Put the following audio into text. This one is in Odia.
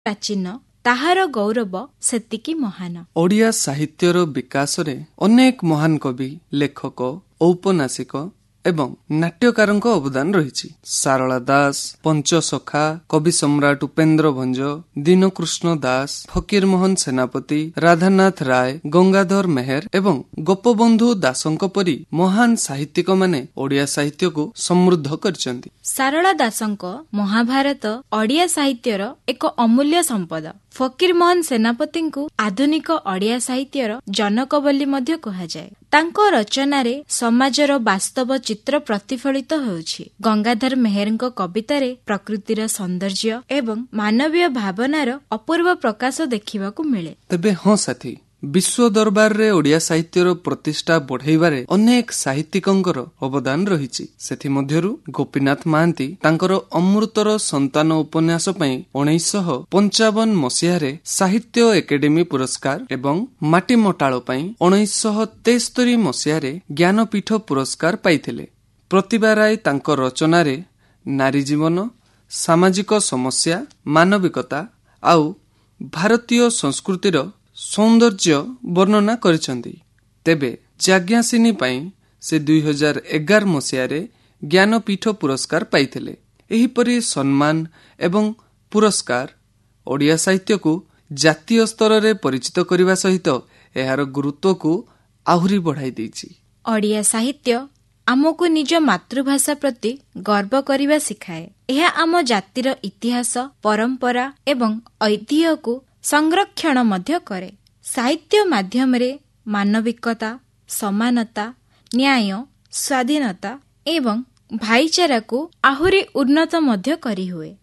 ପ୍ରାଚୀନ ତାହାର ଗୌରବ ସେତିକି ମହାନ। ଓଡ଼ିଆ ସାହିତ୍ୟର ବିକାଶରେ ଅନେକ ମହାନ କବି, ଲେଖକ, ଔପନ୍ୟାସିକ ଏବଂ ନାଟ୍ୟକାରଙ୍କ ଅବଦାନ ରହିଛି। ସାରଳା ଦାସ, ପଞ୍ଚସଖା, କବି ସମ୍ରାଟ ଉପେନ୍ଦ୍ର ଭଞ୍ଜ, ଦୀନକୃଷ୍ଣ ଦାସ, ଫକୀର ମୋହନ ସେନାପତି, ରାଧାନାଥ ରାୟ, ଗଙ୍ଗାଧର ମେହେର ଏବଂ ଗୋପବନ୍ଧୁ ଦାସଙ୍କ ପରି ମହାନ ସାହିତ୍ୟିକମାନେ ଓଡ଼ିଆ ସାହିତ୍ୟକୁ ସମୃଦ୍ଧ କରିଛନ୍ତି। ସାରଳା ଦାସଙ୍କ ମହାଭାରତ ଓଡ଼ିଆ ସାହିତ୍ୟର ଏକ ଅମୂଲ୍ୟ ସମ୍ପଦ। ଫକୀର ମୋହନ ସେନାପତିଙ୍କୁ ଆଧୁନିକ ଓଡ଼ିଆ ସାହିତ୍ୟର ଜନକ ବୋଲି ମଧ୍ୟ କୁହାଯାଏ। ତାଙ୍କ ରଚନାରେ ସମାଜର ବାସ୍ତବ ଚିତ୍ର ପ୍ରତିଫଳିତ ହେଉଛି। ଗଙ୍ଗାଧର ମେହେରଙ୍କ କବିତାରେ ପ୍ରକୃତିର ସୌନ୍ଦର୍ଯ୍ୟ ଏବଂ ମାନବୀୟ ଭାବନାର ଅପୂର୍ବ ପ୍ରକାଶ ଦେଖିବାକୁ ମିଳେ। ତେବେ ହଁ ସାଥୀ, ବିଶ୍ୱ ଦରବାରରେ ଓଡ଼ିଆ ସାହିତ୍ୟର ପ୍ରତିଷ୍ଠା ବଢ଼ାଇବାରେ ଅନେକ ସାହିତ୍ୟିକଙ୍କର ଅବଦାନ ରହିଛି। ସେଥିମଧ୍ୟରୁ ଗୋପୀନାଥ ମହାନ୍ତି ତାଙ୍କର ଅମୃତର ସନ୍ତାନ ଉପନ୍ୟାସ ପାଇଁ 1955 ମସିହାରେ ସାହିତ୍ୟ ଏକାଡେମୀ ପୁରସ୍କାର ଏବଂ ମାଟିମଟାଳ ପାଇଁ 1973 ମସିହାରେ ଜ୍ଞାନପୀଠ ପୁରସ୍କାର ପାଇଥିଲେ। ପ୍ରତିଭା ରାୟ ତାଙ୍କ ରଚନାରେ ନାରୀ ଜୀବନ, ସାମାଜିକ ସମସ୍ୟା, ମାନବିକତା ଆଉ ଭାରତୀୟ ସଂସ୍କୃତିର ସୌନ୍ଦର୍ଯ୍ୟ ବର୍ଣ୍ଣନା କରିଛନ୍ତି। ତେବେ ଯାଜ୍ଞସିନୀ ପାଇଁ ସେ 2011 ମସିହାରେ ଜ୍ଞାନପୀଠ ପୁରସ୍କାର ପାଇଥିଲେ। ଏହିପରି ସମ୍ମାନ ଏବଂ ପୁରସ୍କାର ଓଡ଼ିଆ ସାହିତ୍ୟକୁ ଜାତୀୟ ସ୍ତରରେ ପରିଚିତ କରିବା ସହିତ ଏହାର ଗୁରୁତ୍ୱକୁ ଆହୁରି ବଢ଼ାଇ ଦେଇଛି। ଓଡ଼ିଆ ସାହିତ୍ୟ ଆମକୁ ନିଜ ମାତୃଭାଷା ପ୍ରତି ଗର୍ବ କରିବା ଶିଖାଏ। ଏହା ଆମ ଜାତିର ଇତିହାସ, ପରମ୍ପରା ଏବଂ ଐତିହ୍ୟକୁ ସଂରକ୍ଷଣ ମଧ୍ୟ କରେ। ସାହିତ୍ୟ ମାଧ୍ୟମରେ ମାନବିକତା, ସମାନତା, ନ୍ୟାୟ, ସ୍ୱାଧୀନତା ଏବଂ ଭାଇଚାରାକୁ ଆହୁରି ଉନ୍ନତ ମଧ୍ୟ କରିହୁଏ।